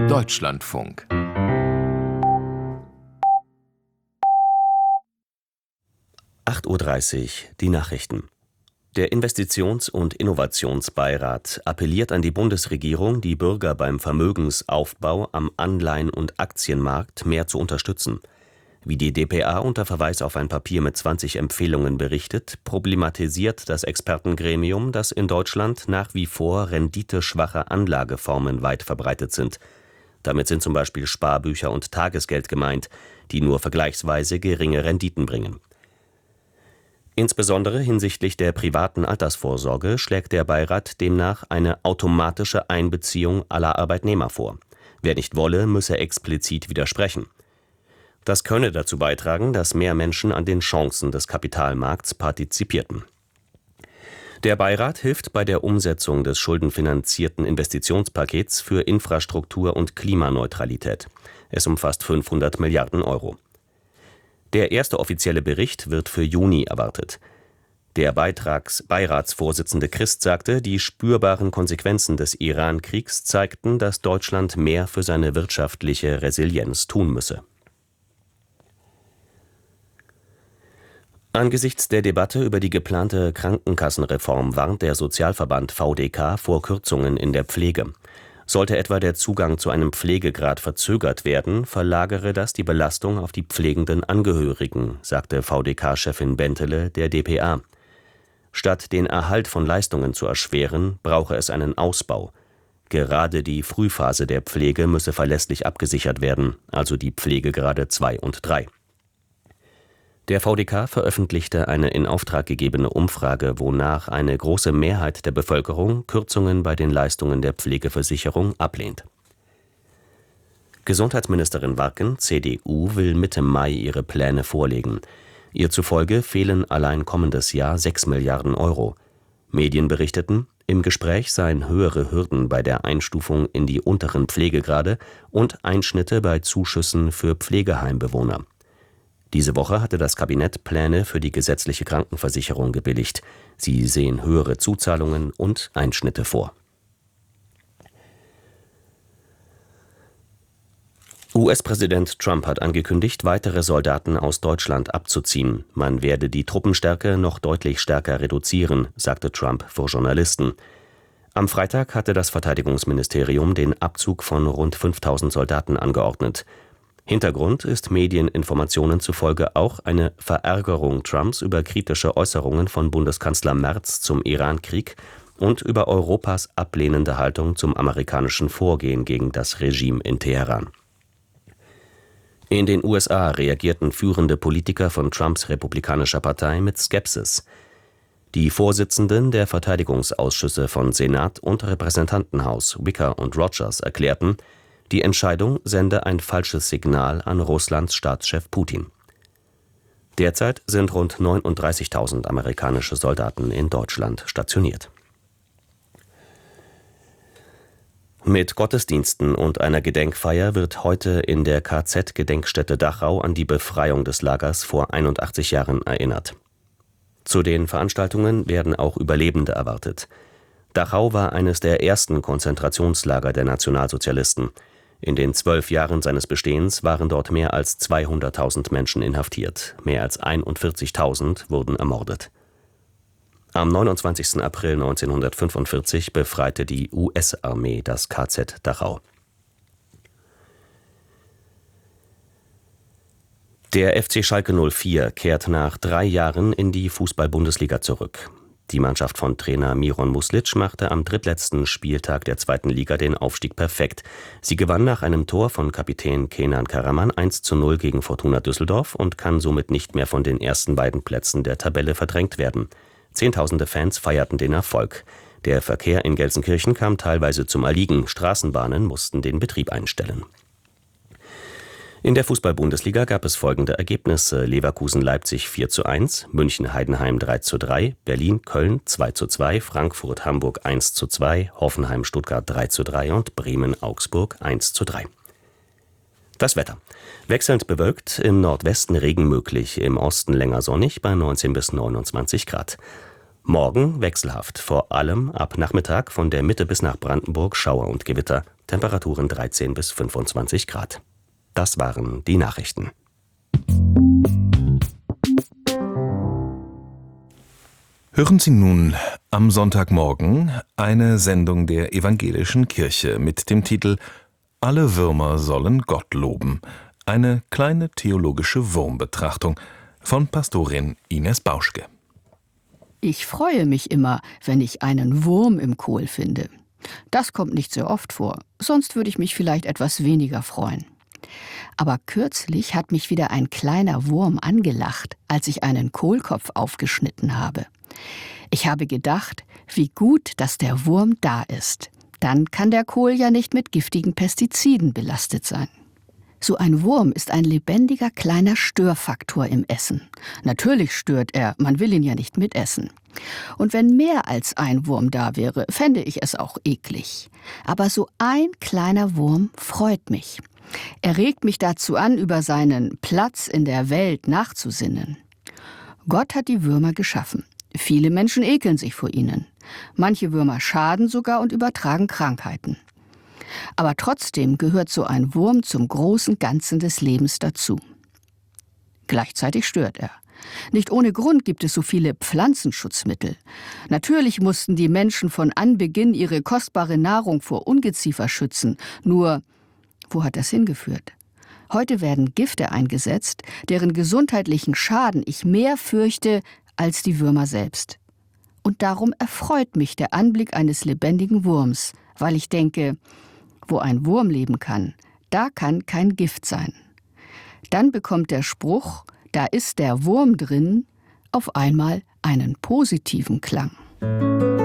Deutschlandfunk. (8:30 Uhr) die Nachrichten. Der Investitions- und Innovationsbeirat appelliert an die Bundesregierung, die Bürger beim Vermögensaufbau am Anleihen- und Aktienmarkt mehr zu unterstützen. Wie die dpa unter Verweis auf ein Papier mit 20 Empfehlungen berichtet, problematisiert das Expertengremium, dass in Deutschland nach wie vor renditeschwache Anlageformen weit verbreitet sind. Damit sind zum Beispiel Sparbücher und Tagesgeld gemeint, die nur vergleichsweise geringe Renditen bringen. Insbesondere hinsichtlich der privaten Altersvorsorge schlägt der Beirat demnach eine automatische Einbeziehung aller Arbeitnehmer vor. Wer nicht wolle, müsse explizit widersprechen. Das könne dazu beitragen, dass mehr Menschen an den Chancen des Kapitalmarkts partizipierten. Der Beirat hilft bei der Umsetzung des schuldenfinanzierten Investitionspakets für Infrastruktur und Klimaneutralität. Es umfasst 500 Milliarden Euro. Der erste offizielle Bericht wird für Juni erwartet. Der Beiratsvorsitzende Christ sagte, die spürbaren Konsequenzen des Iran-Kriegs zeigten, dass Deutschland mehr für seine wirtschaftliche Resilienz tun müsse. Angesichts der Debatte über die geplante Krankenkassenreform warnt der Sozialverband VDK vor Kürzungen in der Pflege. Sollte etwa der Zugang zu einem Pflegegrad verzögert werden, verlagere das die Belastung auf die pflegenden Angehörigen, sagte VDK-Chefin Bentele der dpa. Statt den Erhalt von Leistungen zu erschweren, brauche es einen Ausbau. Gerade die Frühphase der Pflege müsse verlässlich abgesichert werden, also die Pflegegrade 2 und 3. Der VDK veröffentlichte eine in Auftrag gegebene Umfrage, wonach eine große Mehrheit der Bevölkerung Kürzungen bei den Leistungen der Pflegeversicherung ablehnt. Gesundheitsministerin Warken, CDU, will Mitte Mai ihre Pläne vorlegen. Ihr zufolge fehlen allein kommendes Jahr 6 Milliarden Euro. Medien berichteten, im Gespräch seien höhere Hürden bei der Einstufung in die unteren Pflegegrade und Einschnitte bei Zuschüssen für Pflegeheimbewohner. Diese Woche hatte das Kabinett Pläne für die gesetzliche Krankenversicherung gebilligt. Sie sehen höhere Zuzahlungen und Einschnitte vor. US-Präsident Trump hat angekündigt, weitere Soldaten aus Deutschland abzuziehen. Man werde die Truppenstärke noch deutlich stärker reduzieren, sagte Trump vor Journalisten. Am Freitag hatte das Verteidigungsministerium den Abzug von rund 5.000 Soldaten angeordnet. Hintergrund ist Medieninformationen zufolge auch eine Verärgerung Trumps über kritische Äußerungen von Bundeskanzler Merz zum Iran-Krieg und über Europas ablehnende Haltung zum amerikanischen Vorgehen gegen das Regime in Teheran. In den USA reagierten führende Politiker von Trumps republikanischer Partei mit Skepsis. Die Vorsitzenden der Verteidigungsausschüsse von Senat und Repräsentantenhaus, Wicker und Rogers, erklärten, die Entscheidung sende ein falsches Signal an Russlands Staatschef Putin. Derzeit sind rund 39.000 amerikanische Soldaten in Deutschland stationiert. Mit Gottesdiensten und einer Gedenkfeier wird heute in der KZ-Gedenkstätte Dachau an die Befreiung des Lagers vor 81 Jahren erinnert. Zu den Veranstaltungen werden auch Überlebende erwartet. Dachau war eines der ersten Konzentrationslager der Nationalsozialisten. In den 12 Jahren seines Bestehens waren dort mehr als 200.000 Menschen inhaftiert. Mehr als 41.000 wurden ermordet. Am 29. April 1945 befreite die US-Armee das KZ Dachau. Der FC Schalke 04 kehrt nach 3 Jahren in die Fußball-Bundesliga zurück. Die Mannschaft von Trainer Miron Muslic machte am drittletzten Spieltag der 2. Liga den Aufstieg perfekt. Sie gewann nach einem Tor von Kapitän Kenan Karaman 1:0 gegen Fortuna Düsseldorf und kann somit nicht mehr von den ersten beiden Plätzen der Tabelle verdrängt werden. Zehntausende Fans feierten den Erfolg. Der Verkehr in Gelsenkirchen kam teilweise zum Erliegen. Straßenbahnen mussten den Betrieb einstellen. In der Fußball-Bundesliga gab es folgende Ergebnisse: Leverkusen-Leipzig 4:1, München-Heidenheim 3:3, Berlin-Köln 2:2, Frankfurt-Hamburg 1:2, Hoffenheim-Stuttgart 3:3 und Bremen-Augsburg 1:3. Das Wetter: wechselnd bewölkt, im Nordwesten Regen möglich, im Osten länger sonnig bei 19 bis 29 Grad. Morgen wechselhaft, vor allem ab Nachmittag von der Mitte bis nach Brandenburg Schauer und Gewitter, Temperaturen 13 bis 25 Grad. Das waren die Nachrichten. Hören Sie nun am Sonntagmorgen eine Sendung der Evangelischen Kirche mit dem Titel »Alle Würmer sollen Gott loben«, eine kleine theologische Wurmbetrachtung von Pastorin Ines Bauschke. Ich freue mich immer, wenn ich einen Wurm im Kohl finde. Das kommt nicht sehr oft vor, sonst würde ich mich vielleicht etwas weniger freuen. Aber kürzlich hat mich wieder ein kleiner Wurm angelacht, als ich einen Kohlkopf aufgeschnitten habe. Ich habe gedacht, wie gut, dass der Wurm da ist. Dann kann der Kohl ja nicht mit giftigen Pestiziden belastet sein. So ein Wurm ist ein lebendiger kleiner Störfaktor im Essen. Natürlich stört er, man will ihn ja nicht mitessen. Und wenn mehr als ein Wurm da wäre, fände ich es auch eklig. Aber so ein kleiner Wurm freut mich. Er regt mich dazu an, über seinen Platz in der Welt nachzusinnen. Gott hat die Würmer geschaffen. Viele Menschen ekeln sich vor ihnen. Manche Würmer schaden sogar und übertragen Krankheiten. Aber trotzdem gehört so ein Wurm zum großen Ganzen des Lebens dazu. Gleichzeitig stört er. Nicht ohne Grund gibt es so viele Pflanzenschutzmittel. Natürlich mussten die Menschen von Anbeginn ihre kostbare Nahrung vor Ungeziefer schützen. Nur, wo hat das hingeführt? Heute werden Gifte eingesetzt, deren gesundheitlichen Schaden ich mehr fürchte als die Würmer selbst. Und darum erfreut mich der Anblick eines lebendigen Wurms, weil ich denke, wo ein Wurm leben kann, da kann kein Gift sein. Dann bekommt der Spruch, da ist der Wurm drin, auf einmal einen positiven Klang.